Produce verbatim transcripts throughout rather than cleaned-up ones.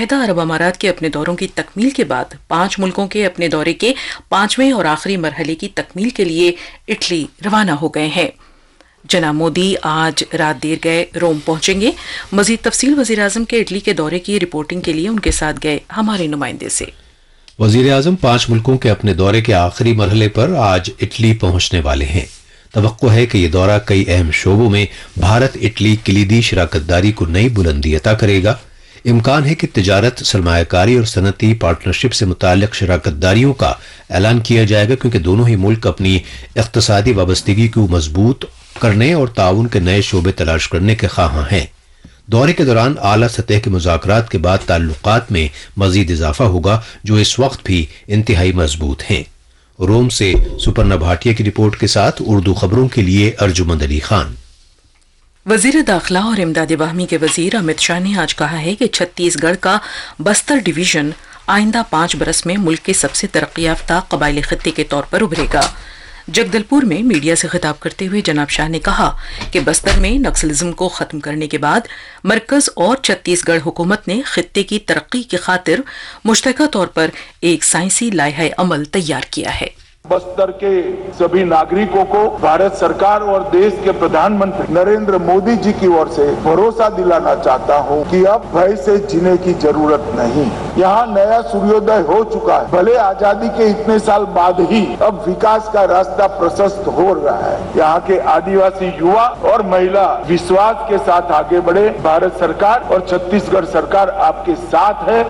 متحدہ عرب امارات کے اپنے دوروں کی تکمیل کے بعد پانچ ملکوں کے اپنے دورے کے پانچویں اور آخری مرحلے کی تکمیل کے لیے اٹلی روانہ ہو گئے ہیں۔ جناب مودی آج رات دیر گئے روم پہنچیں گے۔ مزید تفصیل وزیر اعظم کے اٹلی کے دورے کی رپورٹنگ کے لیے ان کے ساتھ گئے ہمارے نمائندے سے۔ وزیر اعظم پانچ ملکوں کے اپنے دورے کے آخری مرحلے پر آج اٹلی پہنچنے والے ہیں۔ توقع ہے کہ یہ دورہ کئی اہم شعبوں میں بھارت اٹلی کلیدی شراکت داری کو نئی بلندی عطا کرے گا۔ امکان ہے کہ تجارت، سرمایہ کاری اور صنعتی پارٹنرشپ سے متعلق شراکت داریوں کا اعلان کیا جائے گا، کیونکہ دونوں ہی ملک اپنی اقتصادی وابستگی کو مضبوط کرنے اور تعاون کے نئے شعبے تلاش کرنے کے خواہاں ہیں۔ دورے کے دوران اعلیٰ سطح کے مذاکرات کے بعد تعلقات میں مزید اضافہ ہوگا، جو اس وقت بھی انتہائی مضبوط ہیں۔ روم سے سپرنا بھاٹیہ کی رپورٹ کے ساتھ اردو خبروں کے لیے ارجمند علی خان۔ وزیر داخلہ اور امداد باہمی کے وزیر امت شاہ نے آج کہا ہے کہ چھتیس گڑھ کا بستر ڈویژن آئندہ پانچ برس میں ملک کے سب سے ترقی یافتہ قبائلی خطے کے طور پر ابھرے گا۔ جگدل پور میں میڈیا سے خطاب کرتے ہوئے جناب شاہ نے کہا کہ بستر میں نکسلزم کو ختم کرنے کے بعد مرکز اور چھتیس گڑھ حکومت نے خطے کی ترقی کی خاطر مشترکہ طور پر ایک سائنسی لائحہ عمل تیار کیا ہے۔ بستر کے سبھی ناگرکوں کو بھارت سرکار اور دیش کے پردھان منتری نریندر مودی جی کی اور سے بھروسہ دلانا چاہتا ہوں کہ اب بھے سے جینے کی ضرورت نہیں۔ یہاں نیا سوریودے ہو چکا ہے، بھلے آزادی کے اتنے سال بعد ہی اب وکاس کا راستہ پرشست ہو رہا ہے۔ یہاں کے آدیواسی یوا اور مہیلا وشواس کے ساتھ آگے بڑھے۔ بھارت سرکار اور چھتیس گڑھ سرکار آپ کے ساتھ ہے۔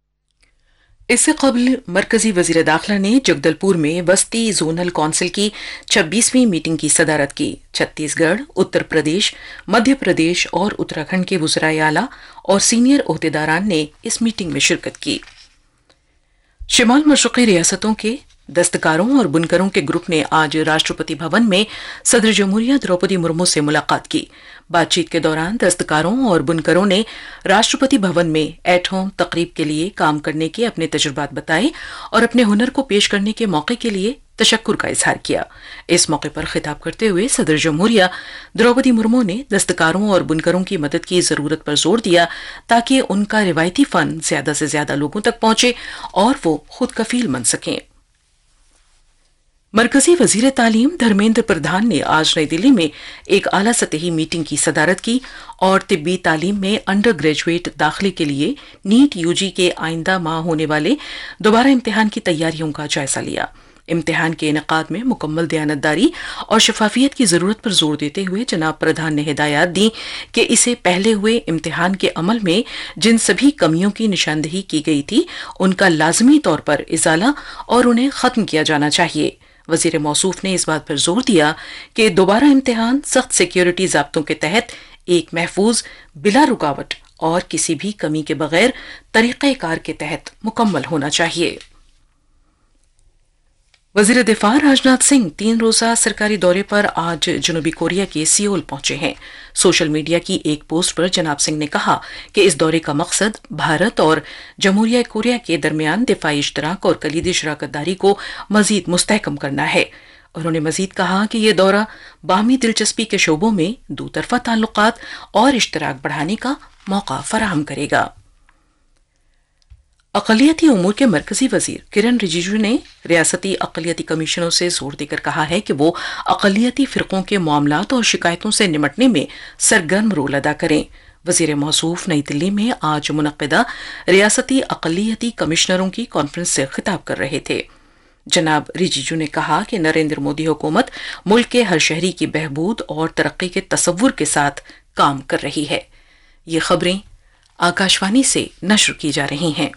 اس سے قبل مرکزی وزیر داخلہ نے جگدل پور میں وسطی زونل کونسل کی چھبیسویں میٹنگ کی صدارت کی۔ چھتیس گڑھ، اتر پردیش، مدھیہ پردیش اور اتراکھنڈ کے وزرائے اعلیٰ اور سینئر عہدیداران نے اس میٹنگ میں شرکت کی۔ شمال مشرقی ریاستوں کے دستکاروں اور بنکروں کے گروپ نے آج راشٹرپتی بھون میں صدر جمہوریہ دروپدی مرمو سے ملاقات کی۔ بات چیت کے دوران دستکاروں اور بنکروں نے راشٹرپتی بھون میں ایٹ ہوم تقریب کے لیے کام کرنے کے اپنے تجربات بتائے اور اپنے ہنر کو پیش کرنے کے موقع کے لیے تشکر کا اظہار کیا۔ اس موقع پر خطاب کرتے ہوئے صدر جمہوریہ دروپدی مرمو نے دستکاروں اور بنکروں کی مدد کی ضرورت پر زور دیا تاکہ ان کا روایتی فن زیادہ سے زیادہ لوگوں تک پہنچے اور وہ خود کفیل بن سکیں۔ مرکزی وزیر تعلیم دھرمیندر پردھان نے آج نئی دلی میں ایک اعلیٰ سطحی میٹنگ کی صدارت کی اور طبی تعلیم میں انڈر گریجویٹ داخلے کے لیے نیٹ یو جی کے آئندہ ماہ ہونے والے دوبارہ امتحان کی تیاریوں کا جائزہ لیا۔ امتحان کے انعقاد میں مکمل دیانتداری اور شفافیت کی ضرورت پر زور دیتے ہوئے جناب پردھان نے ہدایات دی کہ اسے پہلے ہوئے امتحان کے عمل میں جن سبھی کمیوں کی نشاندہی کی گئی تھی ان کا لازمی طور پر ازالہ اور انہیں ختم کیا جانا چاہیے۔ وزیر موصوف نے اس بات پر زور دیا کہ دوبارہ امتحان سخت سیکیورٹی ضابطوں کے تحت ایک محفوظ، بلا رکاوٹ اور کسی بھی کمی کے بغیر طریقہ کار کے تحت مکمل ہونا چاہیے۔ وزیر دفاع راجناتھ سنگھ تین روزہ سرکاری دورے پر آج جنوبی کوریا کے سیول پہنچے ہیں۔ سوشل میڈیا کی ایک پوسٹ پر جناب سنگھ نے کہا کہ اس دورے کا مقصد بھارت اور جمہوریہ کوریا کے درمیان دفاعی اشتراک اور کلیدی شراکت داری کو مزید مستحکم کرنا ہے۔ انہوں نے مزید کہا کہ یہ دورہ باہمی دلچسپی کے شعبوں میں دو طرفہ تعلقات اور اشتراک بڑھانے کا موقع فراہم کرے گا۔ اقلیتی امور کے مرکزی وزیر کرن رجیجو نے ریاستی اقلیتی کمیشنوں سے زور دے کر کہا ہے کہ وہ اقلیتی فرقوں کے معاملات اور شکایتوں سے نمٹنے میں سرگرم رول ادا کریں۔ وزیر موصوف نئی دلی میں آج منعقدہ ریاستی اقلیتی کمشنروں کی کانفرنس سے خطاب کر رہے تھے۔ جناب رجیجو نے کہا کہ نریندر مودی حکومت ملک کے ہر شہری کی بہبود اور ترقی کے تصور کے ساتھ کام کر رہی ہے۔ یہ خبریں آکاشوانی سے نشر کی جا رہی ہیں۔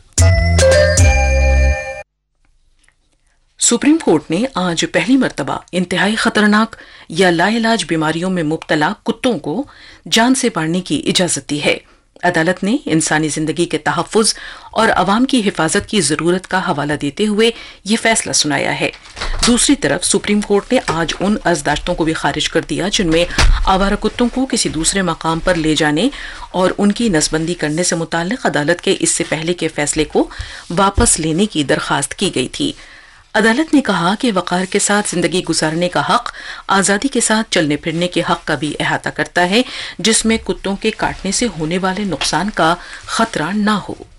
سپریم کورٹ نے آج پہلی مرتبہ انتہائی خطرناک یا لا علاج بیماریوں میں مبتلا کتوں کو جان سے مارنے کی اجازت دی ہے۔ عدالت نے انسانی زندگی کے تحفظ اور عوام کی حفاظت کی ضرورت کا حوالہ دیتے ہوئے یہ فیصلہ سنایا ہے۔ دوسری طرف سپریم کورٹ نے آج ان عرضداشتوں کو بھی خارج کر دیا جن میں آوارہ کتوں کو کسی دوسرے مقام پر لے جانے اور ان کی نسبندی کرنے سے متعلق عدالت کے اس سے پہلے کے فیصلے کو واپس لینے کی درخواست کی گئی تھی۔ عدالت نے کہا کہ وقار کے ساتھ زندگی گزارنے کا حق آزادی کے ساتھ چلنے پھرنے کے حق کا بھی احاطہ کرتا ہے، جس میں کتوں کے کاٹنے سے ہونے والے نقصان کا خطرہ نہ ہو۔